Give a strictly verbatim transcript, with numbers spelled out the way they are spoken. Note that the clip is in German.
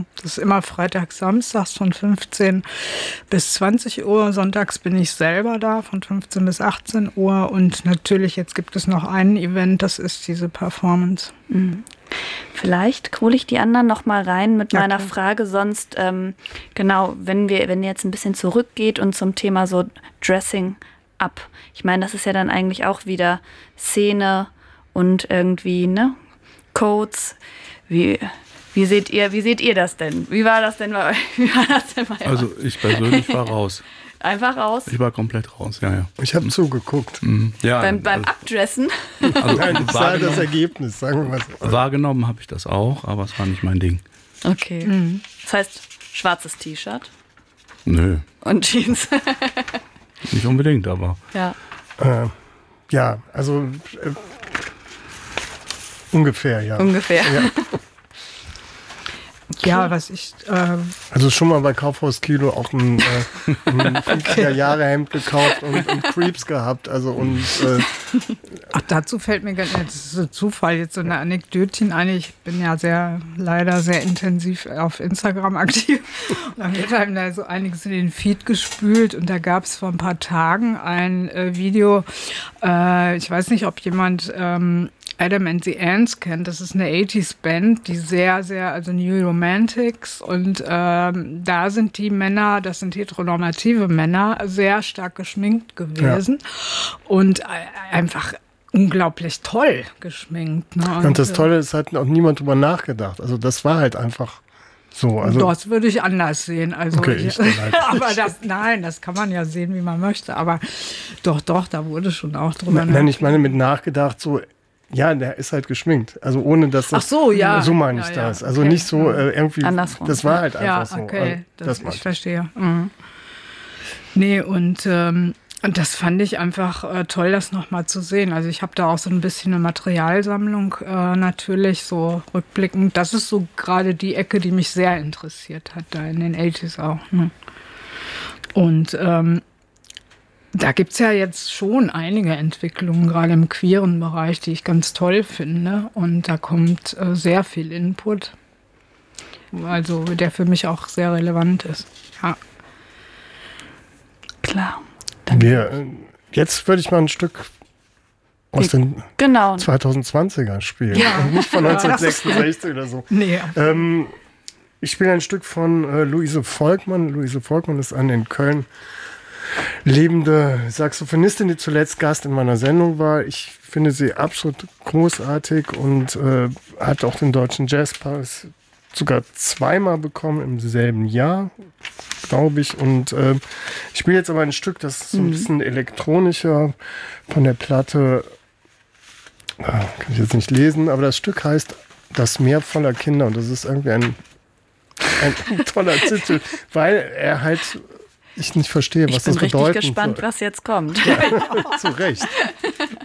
Ne? Das ist immer freitags, samstags von fünfzehn bis zwanzig Uhr. Sonntags bin ich selber da von fünfzehn bis achtzehn Uhr. Und natürlich, jetzt gibt es noch ein Event, das ist diese Performance. Mhm. Vielleicht hole ich die anderen noch mal rein mit Ja, meiner klar. Frage. Sonst, ähm, genau, wenn wir, wenn ihr jetzt ein bisschen zurückgeht und zum Thema so Dressing up. Ich meine, das ist ja dann eigentlich auch wieder Szene und irgendwie, ne, Codes. Wie, wie seht ihr, wie seht ihr das denn? Wie war das denn bei euch? Wie war das denn bei euch? Also ich persönlich war raus. Einfach raus? Ich war komplett raus, ja, ja. Ich habe zugeguckt. Mhm. Ja, Beim, beim also, Abdressen? also Nein, das war das wahrgenommen, Ergebnis, sagen wir mal so. wahrgenommen habe ich das auch, aber es war nicht mein Ding. Okay. Das heißt, schwarzes T-Shirt Nö, und Jeans. nicht unbedingt, aber Ja. Äh, ja, also äh, ungefähr, ja. Ungefähr. Ja. Ja, was ich, äh, Also schon mal bei Kaufhaus Kilo auch ein, äh, ein fünfziger-Jahre-Hemd gekauft und, und Creeps gehabt. Also und äh, ach, dazu fällt mir ganz, das ist so Zufall, jetzt so eine Anekdötchen ein. Ich bin ja sehr, leider sehr intensiv auf Instagram aktiv. Und dann wird einem da so einiges in den Feed gespült. Und da gab es vor ein paar Tagen ein äh, Video, äh, ich weiß nicht, ob jemand ähm, Adam and the Ants kennt. Das ist eine achtziger-Band, die sehr, sehr, also New Romantics. Und ähm, da sind die Männer, das sind heteronormative Männer, sehr stark geschminkt gewesen. Ja. Und äh, einfach unglaublich toll geschminkt. Ne? Und, und das Tolle ist, hat auch niemand drüber nachgedacht. Also das war halt einfach so. Also das würde ich anders sehen. Also okay, ich, ich dann halt aber nicht. das, nein, das kann man ja sehen, wie man möchte. Aber doch, doch, da wurde schon auch drüber Nein, ich meine mit nachgedacht, so, ja, der ist halt geschminkt. Also ohne, dass das, Ach so, ja. so meine ich Ja, ja, das. Also okay. nicht so äh, irgendwie, Andersrum. das war halt Ja, einfach so. okay, Also, das, das ich meinte ich. verstehe. Mhm. Nee, und, ähm, und das fand ich einfach äh, toll, das nochmal zu sehen. Also ich habe da auch so ein bisschen eine Materialsammlung äh, natürlich, so rückblickend. Das ist so gerade die Ecke, die mich sehr interessiert hat, da in den achtziger auch. Ne? Und ähm, da gibt es ja jetzt schon einige Entwicklungen, gerade im queeren Bereich, die ich ganz toll finde. Und da kommt äh, sehr viel Input, also der für mich auch sehr relevant ist. Ja. Klar. Wir, äh, jetzt würde ich mal ein Stück aus den Genau. zweitausendzwanziger spielen. Ja. Und nicht von neunzehnhundertsechsundsechzig oder so. Nee, Ähm, ich spiele ein Stück von äh, Luise Volkmann. Luise Volkmann ist eine in Köln lebende Saxophonistin, die zuletzt Gast in meiner Sendung war. Ich finde sie absolut großartig und äh, hat auch den Deutschen Jazzpreis sogar zweimal bekommen im selben Jahr, glaube ich. Und äh, ich spiele jetzt aber ein Stück, das ist so ein bisschen elektronischer von der Platte. Äh, kann ich jetzt nicht lesen, aber das Stück heißt Das Meer voller Kinder und das ist irgendwie ein, ein toller Titel, weil er halt ich nicht verstehe, was Ich bin das richtig bedeuten gespannt, soll. was jetzt kommt. Ja, zu Recht.